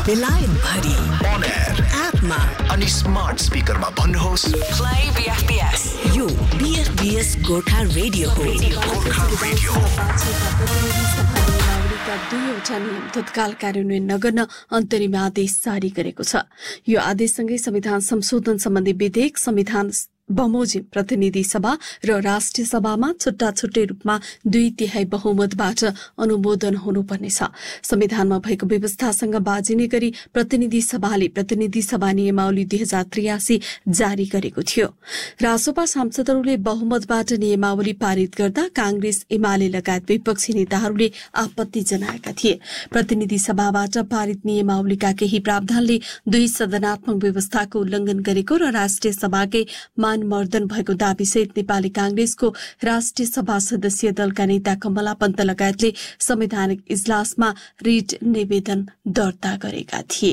बेलायत भरि on air एपमा अनि स्मार्ट स्पिकरमा भन्नुहोस् प्ले बीएफबीएस। यो बीएफबीएस गोर्खा रेडियो हो। गोर्खा रेडियो। नागरिकका दुईवटा नियम तत्काल कार्यान्वयन नगर्न अन्तरिम आदेश जारी गरेको छ। यो आदेशसँगै संविधान संशोधन सम्बन्धी विधेयक संविधान बमोजिम प्रतिनिधि सभा र राष्ट्रिय सभामा छुट्टा छुट्टै रूपमा 2/3 बहुमतबाट अनुमोदन हुनुपर्नेछ। संविधानमा भएको व्यवस्थासँग बाजिने गरी प्रतिनिधि सभाले प्रतिनिधि सभा नियमावली 2083 जारी गरेको थियो। रासोपा सांसदहरूले बहुमतबाट नियमावली पारित गर्दा कांग्रेस एमाले लगायत विपक्षी नेताहरूले आपत्ति जनाएका थिए। प्रतिनिधि सभाबाट पारित नियमावलीका केही प्रावधानले दुई सदनात्मक व्यवस्थाको उल्लंघन गरेको र राष्ट्रिय सभाकै मर्दन भएको दाबीसहित नेपाली कांग्रेसको राष्ट्रिय सभा सदस्यीय दलका नेता कमला पन्त लगायतले संवैधानिक इजलासमा रिट निवेदन दर्ता गरेका थिए।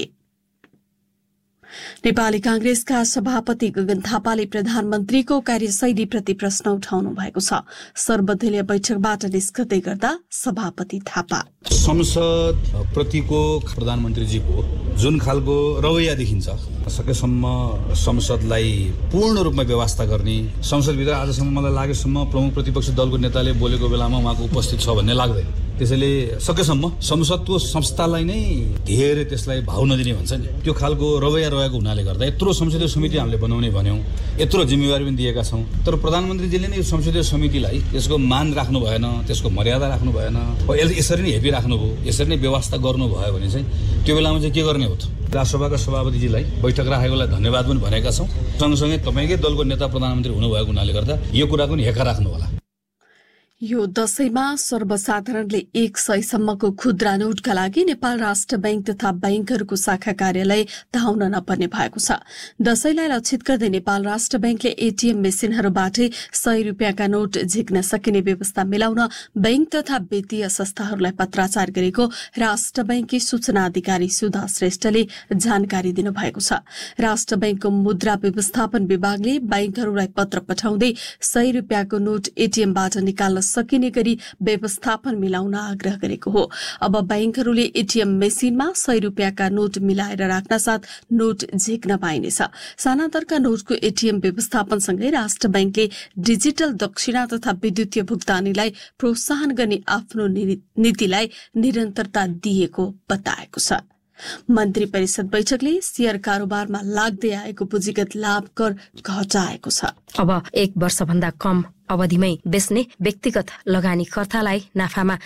नेपाली कांग्रेसका सभापति गगन थापाले प्रधानमन्त्रीको कार्यशैलीप्रति प्रश्न उठाउनु भएको छ। सर्वदलीय बैठकबाट निस्कदै गर्दा सभापति थापा संसद प्रतिको प्रधानमन्त्रीजीको जुन खालको रवैया देखिन्छ, सकेसम्म संसदलाई पूर्ण रूपमा व्यवस्था गर्ने, संसदभित्र आजसम्म मलाई लागेसम्म प्रमुख प्रतिपक्षी दलको नेताले बोलेको बेलामा उहाँको उपस्थित छ भन्ने लाग्दैन। त्यसैले सकेसम्म संसदको संस्थालाई नै धेरै त्यसलाई भाउ नदिने भन्छ नि, त्यो खालको रवैया रहेको हुनाले गर्दा यत्रो संसदीय समिति हामीले बनाउने भन्यौं, यत्रो जिम्मेवारी पनि दिएका छौं, तर प्रधानमन्त्रीजीले नै यो संसदीय समितिलाई त्यसको मान राख्नु भएन, त्यसको मर्यादा राख्नु भएन, यसरी नै हेपी राख्नुभयो, यसरी नै व्यवस्था गर्नु भयो भने चाहिँ त्यो बेलामा चाहिँ के गर्ने हो त? राष्ट्रसभाका सभापतिजीलाई बैठक राखेकोलाई धन्यवाद पनि भनेका छौं। सँगसँगै तपाईकै दलको नेता प्रधानमन्त्री हुनुभएको हुनाले गर्दा यो कुराको नि हेका राख्नु होला। यो दशैंमा सर्वसाधारणले 100 सम्मको खुद्रा नोटका लागि नेपाल राष्ट्र बैंक तथा बैंकहरूको शाखा कार्यालय धाउन नपर्ने भएको छ। दशैंलाई लक्षित गर्दै नेपाल राष्ट्र बैंकले एटीएम मेसिनहरूबाटै 100 रुपियाँका नोट झिक्न सकिने व्यवस्था मिलाउन बैंक तथा वित्तीय संस्थाहरूलाई पत्राचार गरेको राष्ट्र बैंककी सूचना अधिकारी सुधा श्रेष्ठले जानकारी दिनुभएको छ। राष्ट्र बैंकको मुद्रा व्यवस्थापन विभागले बैंकहरूलाई पत्र पठाउँदै 100 रुपियाँको नोट एटीएमबाट निकाल्न सकिने गरी व्यवस्थापन मिलाउन आग्रह गरेको हो। अब बैंकहरूले एटीएम मेसिनमा 100 रुपियाँका नोट मिलाएर राख्न साथ नोट झिक्न पाइनेछ। साना दरका नोटको एटीएम व्यवस्थापनसँगै राष्ट्र बैंकले डिजिटल दक्षिणा तथा विद्युतीय भुक्तानीलाई प्रोत्साहन गर्ने आफ्नो नीतिलाई निरन्तरता दिएको बताएको छ। मन्त्री परिषद बैठकले शेयर कारोबारमा लाग्दै आएको पुँजीगत लाभ कर घटाएको छ। अब 1 वर्षभन्दा कम अवधिमै बेच्ने व्यक्तिगत लगानीकर्तालाई नाफामा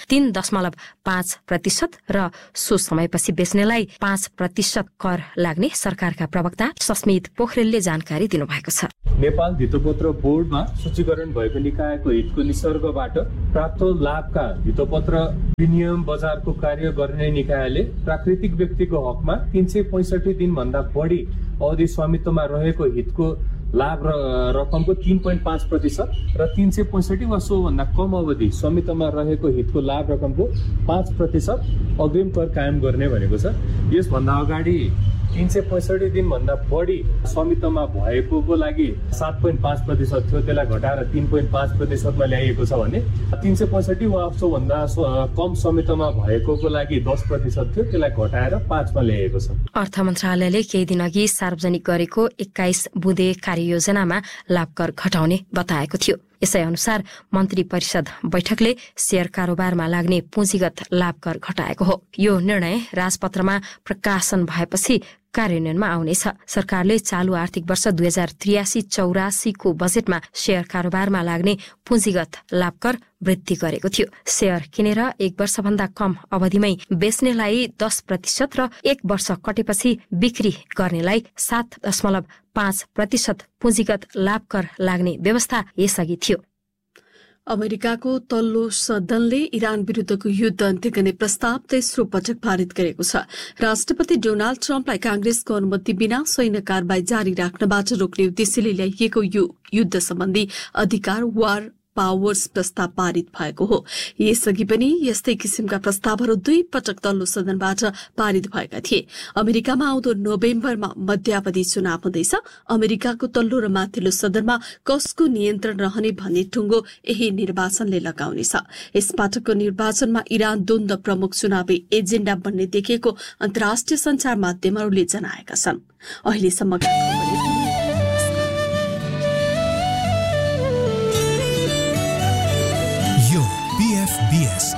3.5% र सो समयपछि बेच्नेलाई 5% कर लाग्ने सरकारका प्रवक्ता सस्मित पोखरेलले जानकारी दिनुभएको छ। नेपाल धितोपत्र बोर्डमा सूचीकरण भएको निकायको हितको निसर्गबाट प्राप्त लाभका धितोपत्र विनिमय बजारको कार्य गर्ने निकायले प्राकृतिक व्यक्तिको हकमा 365 दिनभन्दा बढी अवधि स्वामित्वमा रहेको हितको लाभ रकमको 3.5% र 365 वा सो भन्दा कम अवधि स्वामित्वमा रहेको हितको लाभ रकमको 5% अग्रिम कर कायम गर्ने भनेको छ। यसभन्दा अगाडि 365 दिनभन्दा बढी स्वामित्वमा भएकोको लागि 7.5% थियो, त्यसलाई घटाएर 3.5% ल्याइएको छ भने 365 वा सो भन्दा कम स्वामित्वमा भएकोको लागि 10% थियो, त्यसलाई घटाएर 5 मा ल्याइएको छ। अर्थ मन्त्रालयले केही दिन अघि सार्वजनिक गरेको 21 बुँदे कार्ययोजनामा लाभ कर घटाउने बताएको थियो। यसै अनुसार मन्त्री परिषद बैठकले शेयर कारोबारमा लाग्ने पुँजीगत लाभ कर घटाएको हो। यो निर्णय राजपत्रमा प्रकाशन भएपछि कार्यान्वयनमा आउनेछ। सरकारले चालू आर्थिक वर्ष 2083-84 को बजेटमा शेयर कारोबारमा लाग्ने पुँजीगत लाभ कर वृद्धि गरेको थियो। शेयर किनेर 1 वर्षभन्दा कम अवधिमै बेच्नेलाई 10% र 1 वर्ष कटेपछि बिक्री गर्नेलाई 7.5% पुँजीगत लाभ कर लाग्ने व्यवस्था यसअघि थियो। अमेरिकाको तल्लो सदनले इरान विरुद्धको युद्ध अन्त्य गर्ने प्रस्ताव तेस्रो पटक पारित गरेको छ। राष्ट्रपति डोनाल्ड ट्रम्पलाई कांग्रेसको अनुमति बिना सैन्य कारबाही जारी राख्नबाट रोक्ने उद्देश्यले ल्याइएको यो युद्ध सम्बन्धी अधिकार वार पावर्स प्रस्ताव पारित भएको हो। यसअघि पनि यस्तै किसिमका प्रस्तावहरू 2 पटक तल्लो सदनबाट पारित भएका थिए। अमेरिकामा आउँदो नोभेम्बरमा मध्यावधि चुनाव हुँदैछ। अमेरिकाको तल्लो र माथिल्लो सदनमा कसको नियन्त्रण रहने भन्ने टुङ्गो यही निर्वाचनले लगाउनेछ। यसपटकको निर्वाचनमा इरान द्वन्द्व प्रमुख चुनावी एजेण्डा बन्ने देखिएको अन्तर्राष्ट्रिय सञ्चार माध्यमहरूले जनाएका छन्। अहिलेसम्मका यो BFBS